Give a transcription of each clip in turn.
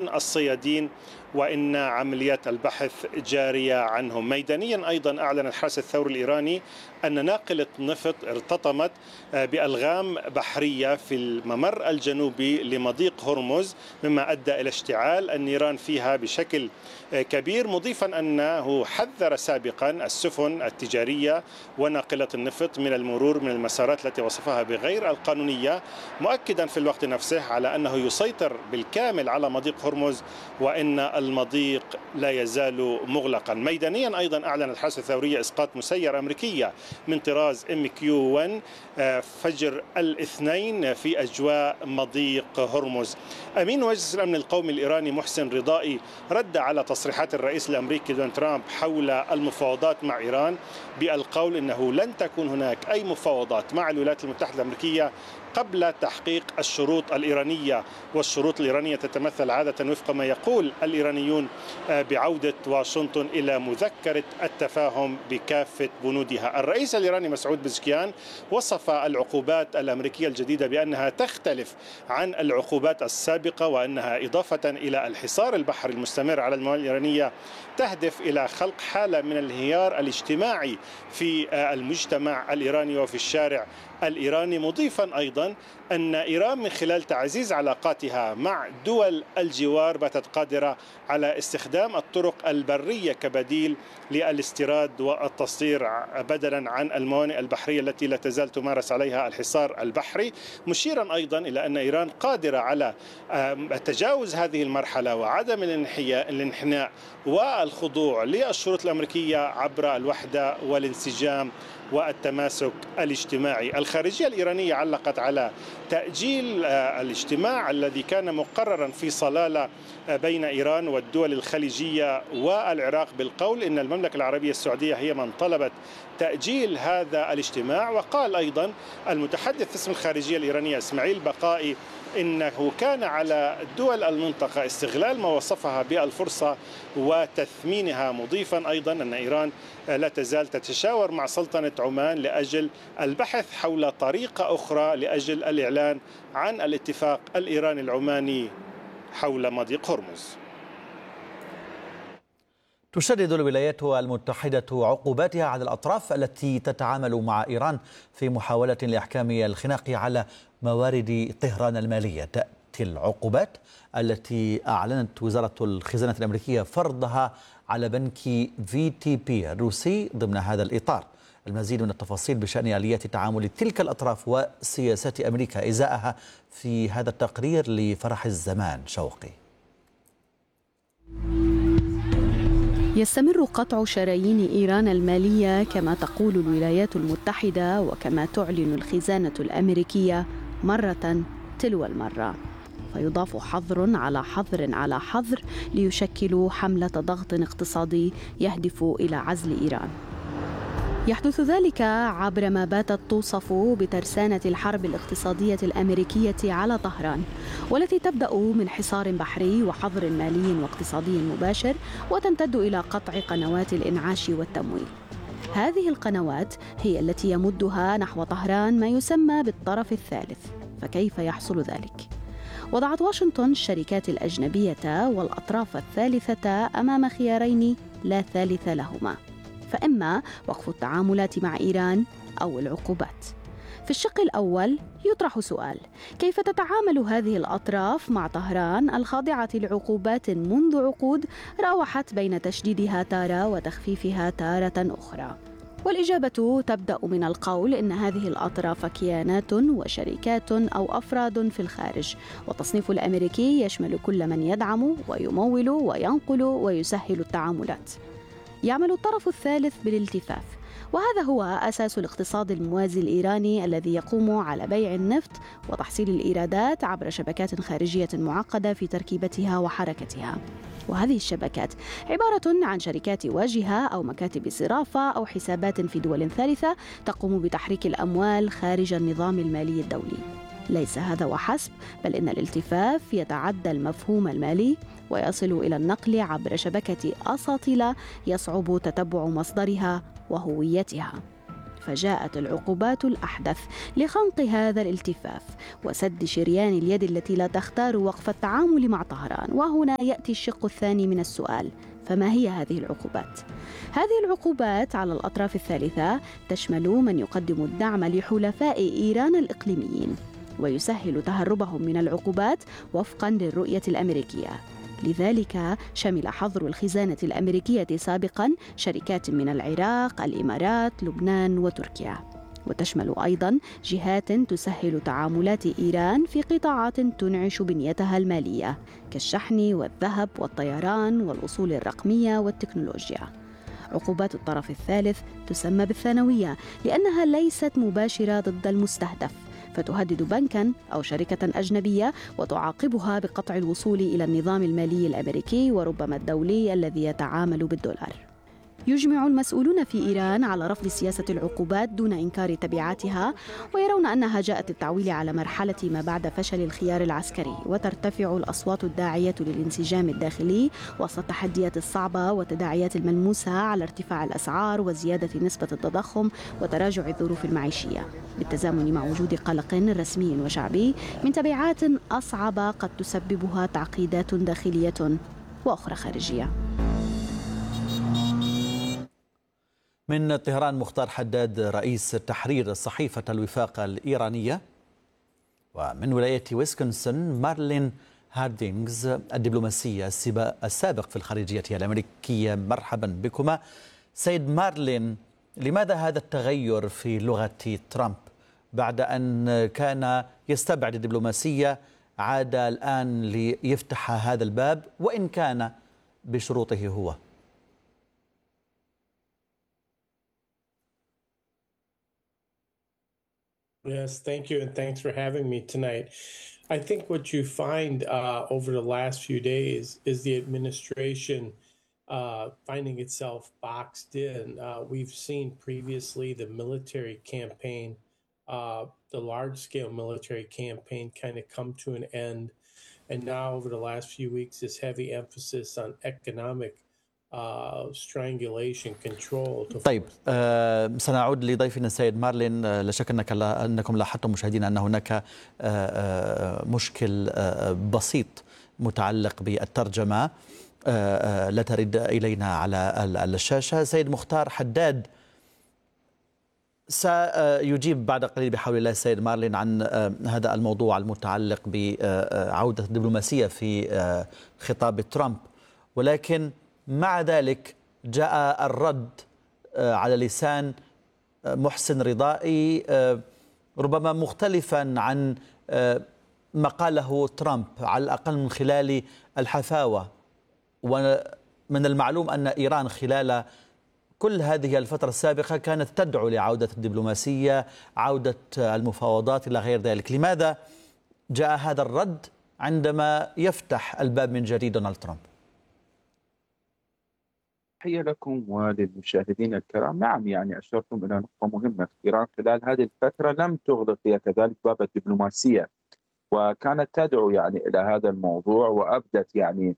بدون الصيادين، وإن عمليات البحث جارية عنهم. ميدانيا أيضا أعلن الحرس الثوري الإيراني أن ناقلة نفط ارتطمت بألغام بحرية في الممر الجنوبي لمضيق هرمز، مما أدى إلى اشتعال النيران فيها بشكل كبير، مضيفا أنه حذر سابقا السفن التجارية وناقلة النفط من المرور من المسارات التي وصفها بغير القانونية، مؤكدا في الوقت نفسه على أنه يسيطر بالكامل على مضيق هرمز وإن المضيق لا يزال مغلقا. ميدانيا أيضا أعلن الحرس الثوري إسقاط مسير أمريكية من طراز MQ-1 فجر الاثنين في أجواء مضيق هرمز. أمين مجلس الأمن القومي الإيراني محسن رضائي رد على تصريحات الرئيس الأمريكي دونالد ترامب حول المفاوضات مع إيران بالقول إنه لن تكون هناك أي مفاوضات مع الولايات المتحدة الأمريكية قبل تحقيق الشروط الإيرانية، والشروط الإيرانية تتمثل عادة وفق ما يقول الإيرانيون بعودة واشنطن إلى مذكرة التفاهم بكافة بنودها. الرئيس الإيراني مسعود بزكيان وصف العقوبات الأمريكية الجديدة بأنها تختلف عن العقوبات السابقة، وأنها إضافة إلى الحصار البحري المستمر على الموانئ الإيرانية تهدف إلى خلق حالة من الانهيار الاجتماعي في المجتمع الإيراني وفي الشارع الإيراني، مضيفا أيضا أن إيران من خلال تعزيز علاقاتها مع دول الجوار باتت قادرة على استخدام الطرق البرية كبديل للاستيراد والتصدير بدلا عن الموانئ البحرية التي لا تزال تمارس عليها الحصار البحري، مشيرا أيضا إلى أن إيران قادرة على تجاوز هذه المرحلة وعدم الانحناء والخضوع للشروط الأمريكية عبر الوحدة والانسجام والتماسك الاجتماعي. الخارجية الإيرانية علقت على تأجيل الاجتماع الذي كان مقررا في صلالة بين إيران والدول الخليجية والعراق بالقول إن المملكة العربية السعودية هي من طلبت تأجيل هذا الاجتماع. وقال أيضا المتحدث باسم الخارجية الإيرانية إسماعيل بقائي إنه كان على دول المنطقة استغلال ما وصفها بالفرصة وتثمينها، مضيفا أيضا أن إيران لا تزال تتشاور مع سلطنة عمان لأجل البحث حول طريقة أخرى لأجل الإعلان عن الاتفاق الإيراني العماني حول مضيق هرمز. تشدد الولايات المتحدة عقوباتها على الأطراف التي تتعامل مع إيران في محاولة لإحكام الخناق على موارد طهران المالية. تأتي العقوبات التي أعلنت وزارة الخزانة الأمريكية فرضها على بنك VTP الروسي ضمن هذا الإطار. المزيد من التفاصيل بشأن آليات تعامل تلك الأطراف وسياسات أمريكا إزاءها في هذا التقرير لفرح الزمان شوقي. يستمر قطع شرايين إيران المالية كما تقول الولايات المتحدة وكما تعلن الخزانة الأمريكية مرة تلو المرة، فيضاف حظر على حظر على حظر ليشكلوا حملة ضغط اقتصادي يهدف إلى عزل إيران. يحدث ذلك عبر ما باتت توصف بترسانة الحرب الاقتصادية الأمريكية على طهران، والتي تبدأ من حصار بحري وحظر مالي واقتصادي مباشر وتمتد إلى قطع قنوات الإنعاش والتمويل. هذه القنوات هي التي يمدها نحو طهران ما يسمى بالطرف الثالث، فكيف يحصل ذلك؟ وضعت واشنطن الشركات الأجنبية والأطراف الثالثة أمام خيارين لا ثالث لهما، فإما وقف التعاملات مع إيران أو العقوبات. في الشق الأول يطرح سؤال: كيف تتعامل هذه الأطراف مع طهران الخاضعة لعقوبات منذ عقود راوحت بين تشديدها تارة وتخفيفها تارة أخرى؟ والإجابة تبدأ من القول إن هذه الأطراف كيانات وشركات أو أفراد في الخارج، والتصنيف الأمريكي يشمل كل من يدعم ويمول وينقل ويسهل التعاملات. يعمل الطرف الثالث بالالتفاف، وهذا هو أساس الاقتصاد الموازي الإيراني الذي يقوم على بيع النفط وتحصيل الإيرادات عبر شبكات خارجية معقدة في تركيبتها وحركتها. وهذه الشبكات عبارة عن شركات واجهة أو مكاتب صرافة أو حسابات في دول ثالثة تقوم بتحريك الأموال خارج النظام المالي الدولي. ليس هذا وحسب، بل إن الالتفاف يتعدى المفهوم المالي ويصل إلى النقل عبر شبكة أساطيل يصعب تتبع مصدرها وهويتها. فجاءت العقوبات الأحدث لخنق هذا الالتفاف وسد شريان اليد التي لا تختار وقف التعامل مع طهران. وهنا يأتي الشق الثاني من السؤال: فما هي هذه العقوبات؟ هذه العقوبات على الأطراف الثالثة تشمل من يقدم الدعم لحلفاء إيران الإقليميين ويسهل تهربهم من العقوبات وفقاً للرؤية الأمريكية. لذلك شمل حظر الخزانة الأمريكية سابقاً شركات من العراق، الإمارات، لبنان وتركيا، وتشمل أيضاً جهات تسهل تعاملات إيران في قطاعات تنعش بنيتها المالية كالشحن والذهب والطيران والأصول الرقمية والتكنولوجيا. عقوبات الطرف الثالث تسمى بالثانوية لأنها ليست مباشرة ضد المستهدف، فتهدد بنكاً أو شركة أجنبية وتعاقبها بقطع الوصول إلى النظام المالي الأمريكي وربما الدولي الذي يتعامل بالدولار. يجمع المسؤولون في إيران على رفض سياسة العقوبات دون إنكار تبعاتها، ويرون أنها جاءت للتعويل على مرحلة ما بعد فشل الخيار العسكري، وترتفع الأصوات الداعية للانسجام الداخلي وسط التحديات الصعبة والتداعيات الملموسة على ارتفاع الأسعار وزيادة نسبة التضخم وتراجع الظروف المعيشية، بالتزامن مع وجود قلق رسمي وشعبي من تبعات أصعب قد تسببها تعقيدات داخلية وأخرى خارجية. من طهران مختار حداد رئيس تحرير صحيفة الوفاق الإيرانية، ومن ولاية ويسكونسن مارلين هاردينغز الدبلوماسية السابق في الخارجية الأمريكية. مرحبا بكما. سيد مارلين، لماذا هذا التغير في لغة ترامب بعد أن كان يستبعد الدبلوماسية، عاد الآن ليفتح هذا الباب وإن كان بشروطه هو؟ Yes, thank you, and thanks for having me tonight. I think what you find over the last few days is the administration finding itself boxed in. We've seen previously the military campaign, the large-scale military campaign kind of come to an end. And now over the last few weeks, this heavy emphasis on economic strangulation control. طيب، سنعود لضيفنا السيد مارلين. لا شك أنكم لاحظتم مشاهدين أن هناك مشكل بسيط متعلق بالترجمة لا ترد إلينا على الشاشة. سيد مختار حداد، سيجيب بعد قليل بحول الله السيد مارلين عن هذا الموضوع المتعلق بعودة الدبلوماسية في خطاب ترامب، ولكن مع ذلك جاء الرد على لسان محسن رضائي ربما مختلفا عن ما قاله ترامب، على الأقل من خلال الحفاوة. ومن المعلوم أن إيران خلال كل هذه الفترة السابقة كانت تدعو لعودة الدبلوماسية، عودة المفاوضات إلى غير ذلك. لماذا جاء هذا الرد عندما يفتح الباب من جديد دونالد ترامب؟ تحية لكم وللمشاهدين الكرام. نعم، يعني أشرتم إلى نقطة مهمة. إيران خلال هذه الفترة لم تغلق هي كذلك باب الدبلوماسية، وكانت تدعو يعني إلى هذا الموضوع، وأبدت يعني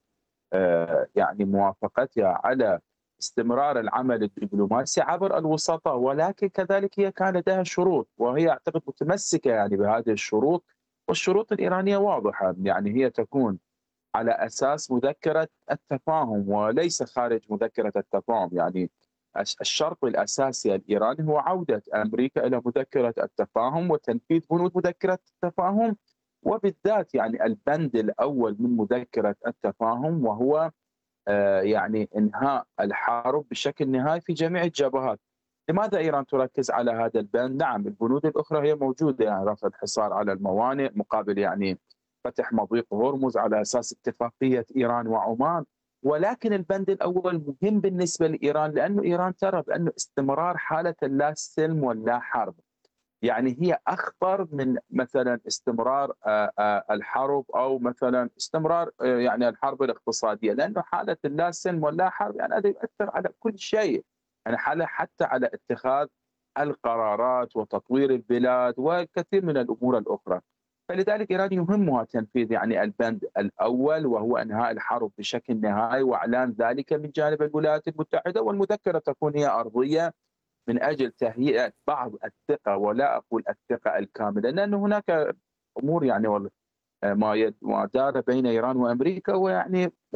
موافقتها على استمرار العمل الدبلوماسي عبر الوساطة، ولكن كذلك هي كان لديها شروط، وهي أعتقد متمسكة يعني بهذه الشروط. والشروط الإيرانية واضحة، يعني هي تكون على أساس مذكرة التفاهم وليس خارج مذكرة التفاهم. يعني الشرط الأساسي الإيراني هو عودة أمريكا إلى مذكرة التفاهم وتنفيذ بنود مذكرة التفاهم، وبالذات يعني البند الأول من مذكرة التفاهم، وهو يعني إنهاء الحرب بشكل نهائي في جميع الجبهات. لماذا إيران تركز على هذا البند؟ نعم، البنود الأخرى هي موجودة، يعني رفع الحصار على الموانئ مقابل يعني فتح مضيق هرمز على أساس اتفاقية إيران وعمان، ولكن البند الأول مهم بالنسبة لإيران، لأنه إيران ترى بأنه استمرار حالة اللا سلم واللا حرب يعني هي أخطر من مثلا استمرار الحرب، أو مثلا استمرار يعني الحرب الاقتصادية، لأنه حالة اللا سلم واللا حرب يعني هذا يؤثر على كل شيء، يعني حالة حتى على اتخاذ القرارات وتطوير البلاد وكثير من الأمور الأخرى. فلذلك إيران يهمها تنفيذ يعني البند الأول، وهو إنهاء الحرب بشكل نهائي، وإعلان ذلك من جانب الولايات المتحدة، والمذكرة تكون هي أرضية من أجل تهيئة بعض الثقة، ولا أقول الثقة الكاملة، لأن هناك أمور يعني ما دار بين إيران وأمريكا، ويعني